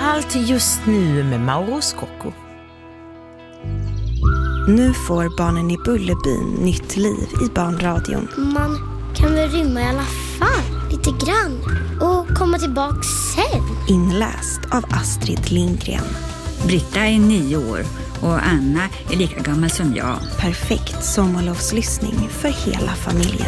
Allt just nu med Mauro Scocco. Nu får barnen i Bullerbyn nytt liv i barnradion. Man kan väl rymma i alla fall, lite grann. Och komma tillbaka sen. Inläst av Astrid Lindgren. Britta är 9 år och Anna är lika gammal som jag. Perfekt sommarlovslyssning för hela familjen.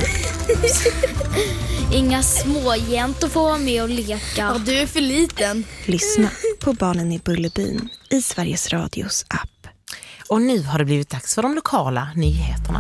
Inga småjäntor får vara med och leka. Ja, du är för liten. Lyssna på Barnen i Bullerbyn i Sveriges Radios app. Och nu har det blivit dags för de lokala nyheterna.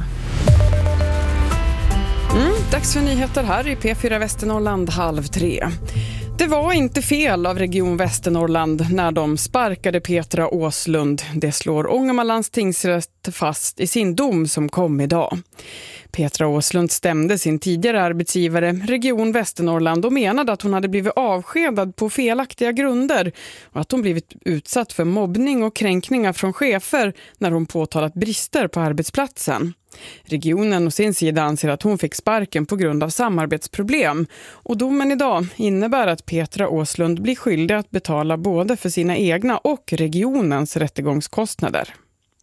Dags för nyheter här i P4 Västernorrland 2:30. Det var inte fel av Region Västernorrland när de sparkade Petra Åslund. Det slår Ångermanlands tingsrätt fast i sin dom som kom idag. Petra Åslund stämde sin tidigare arbetsgivare, Region Västernorrland, och menade att hon hade blivit avskedad på felaktiga grunder och att hon blivit utsatt för mobbning och kränkningar från chefer när hon påtalat brister på arbetsplatsen. Regionen och sin sida anser att hon fick sparken på grund av samarbetsproblem, och domen idag innebär att Petra Åslund blir skyldig att betala både för sina egna och regionens rättegångskostnader.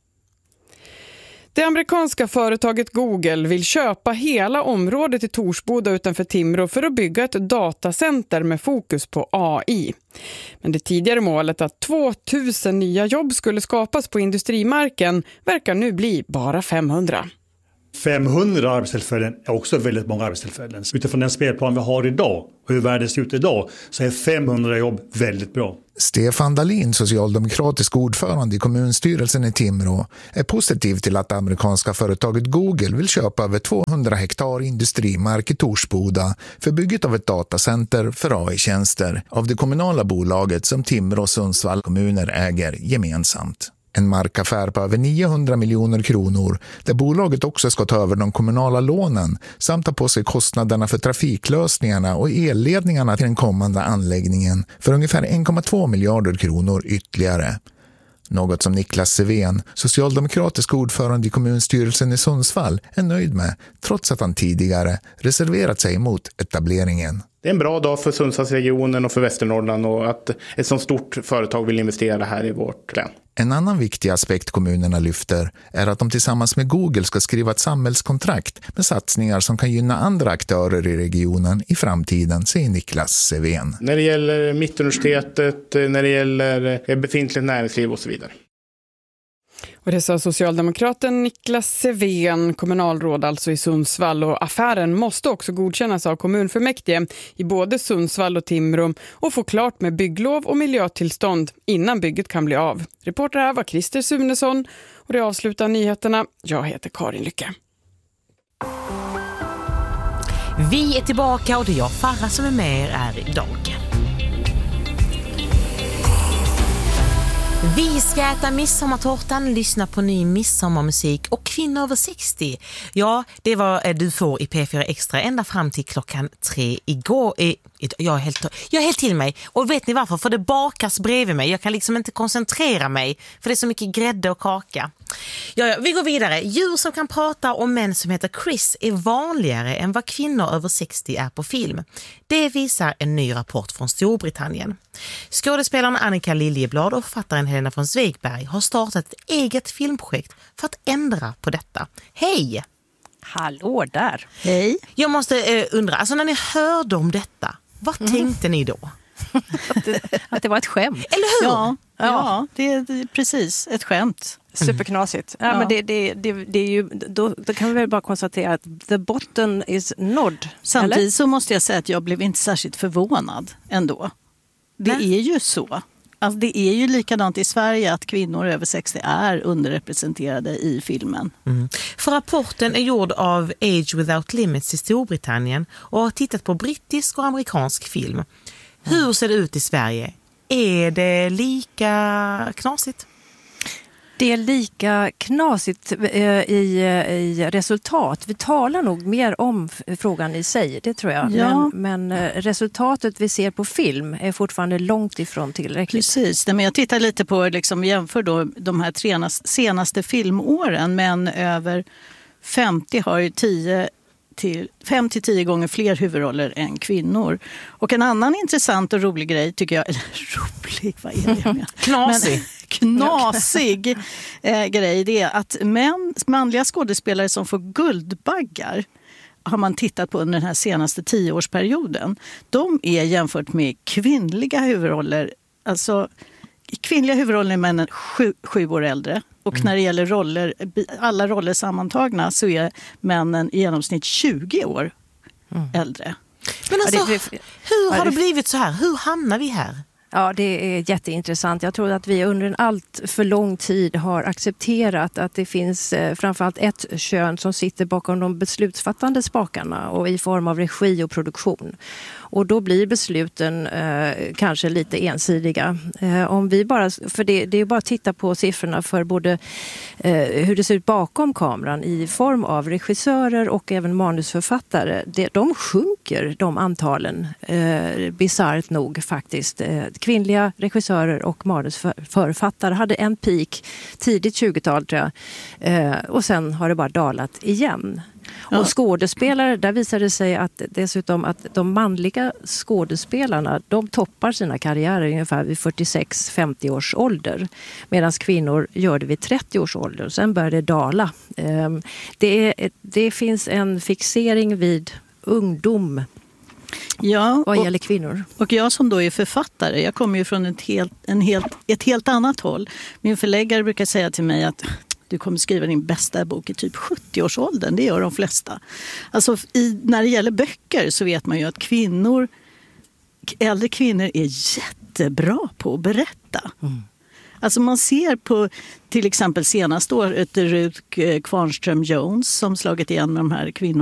Det amerikanska företaget Google vill köpa hela området i Torsboda utanför Timrå för att bygga ett datacenter med fokus på AI. Men det tidigare målet att 2000 nya jobb skulle skapas på industrimarken verkar nu bli bara 500. 500 arbetstillfällen är också väldigt många arbetstillfällen. Utifrån den spelplan vi har idag och hur världen ser ut idag så är 500 jobb väldigt bra. Stefan Dahlin, socialdemokratisk ordförande i kommunstyrelsen i Timrå, är positiv till att det amerikanska företaget Google vill köpa över 200 hektar industrimark i Torsboda för bygget av ett datacenter för AI-tjänster av det kommunala bolaget som Timrå och Sundsvall kommuner äger gemensamt. En markaffär på över 900 miljoner kronor där bolaget också ska ta över de kommunala lånen samt ta på sig kostnaderna för trafiklösningarna och elledningarna till den kommande anläggningen för ungefär 1,2 miljarder kronor ytterligare. Något som Niklas Sevén, socialdemokratisk ordförande i kommunstyrelsen i Sundsvall, är nöjd med trots att han tidigare reserverat sig mot etableringen. Det är en bra dag för Sundsvallsregionen och för Västernorrland och att ett så stort företag vill investera här i vårt län. En annan viktig aspekt kommunerna lyfter är att de tillsammans med Google ska skriva ett samhällskontrakt med satsningar som kan gynna andra aktörer i regionen i framtiden, säger Niklas Sevén. När det gäller Mittuniversitetet, när det gäller befintligt näringsliv och så vidare. Och det sa socialdemokraten Niklas Sevén, kommunalråd alltså i Sundsvall, och affären måste också godkännas av kommunfullmäktige i både Sundsvall och Timrå och få klart med bygglov och miljötillstånd innan bygget kan bli av. Reporter här var Christer Sunesson och det avslutar nyheterna. Jag heter Karin Lycke. Vi är tillbaka och det är jag, Farah, som är med er här idag. Vi ska äta midsommartårtan, lyssna på ny midsommarmusik och kvinnor över 60. Ja, det var du får i P4 Extra ända fram till 3 igår. Jag är helt till mig. Och vet ni varför? För det bakas bredvid mig. Jag kan liksom inte koncentrera mig för det är så mycket grädde och kaka. Ja, vi går vidare. Djur som kan prata om män som heter Chris är vanligare än vad kvinnor över 60 är på film. Det visar en ny rapport från Storbritannien. Skådespelaren Annika Liljeblad och författaren Helena von Zweigbergk har startat ett eget filmprojekt för att ändra på detta. Hej! Hallå där! Hej! Jag måste undra, alltså när ni hörde om detta, vad tänkte ni då? Att det var ett skämt. Eller hur? Ja, det är precis ett skämt. Superknasigt. Ja, men det är ju, då kan vi väl bara konstatera att the bottom is nod. Samtidigt eller? så måste jag säga att jag blev inte särskilt förvånad ändå. Det är ju så. Alltså det är ju likadant i Sverige att kvinnor över 60 är underrepresenterade i filmen. För rapporten är gjord av Age Without Limits i Storbritannien och har tittat på brittisk och amerikansk film. Hur ser det ut i Sverige? Är det lika knasigt? Det är lika knasigt i resultat. Vi talar nog mer om frågan i sig, det tror jag. Ja. Men resultatet vi ser på film är fortfarande långt ifrån tillräckligt. Precis, men jag tittar lite på, liksom, jämför då de här senaste filmåren. Men över 50 har ju 5-10 gånger fler huvudroller än kvinnor. Och en annan intressant och rolig grej tycker jag, eller rolig, rolig, vad är det jag menar? Knasig. Knasig grej, det är att manliga skådespelare som får Guldbaggar har man tittat på under den här senaste 10-årsperioden. De är jämfört med kvinnliga huvudroller, alltså kvinnliga huvudroller är männen 7 år äldre. Och när det gäller roller, alla roller sammantagna, så är männen i genomsnitt 20 år äldre. Men alltså, hur har det blivit så här? Hur hamnar vi här? Ja, det är jätteintressant. Jag tror att vi under en allt för lång tid har accepterat att det finns framförallt ett kön som sitter bakom de beslutsfattande spakarna och i form av regi och produktion. Och då blir besluten kanske lite ensidiga. Om vi bara, för det är bara att titta på siffrorna för både hur det ser ut bakom kameran i form av regissörer och även manusförfattare. De sjunker, de antalen, bisarrt nog faktiskt. Kvinnliga regissörer och manusförfattare hade en peak tidigt 20-tal tror jag. Och sen har det bara dalat igen. Och skådespelare, där visar det sig att dessutom att de manliga skådespelarna, de toppar sina karriärer ungefär vid 46-50 års ålder. Medan kvinnor gör det vid 30 års ålder. Sen börjar det dala. Det finns en fixering vid ungdom. Ja, vad gäller kvinnor. Och jag som då är författare, jag kommer ju från ett helt annat håll. Min förläggare brukar säga till mig att du kommer skriva din bästa bok i typ 70-årsåldern. Det gör de flesta. Alltså när det gäller böcker så vet man ju att äldre kvinnor är jättebra på att berätta. Alltså man ser på till exempel senaste året Ruth Kvarnström Jones som slagit igen med de här kvinnorna.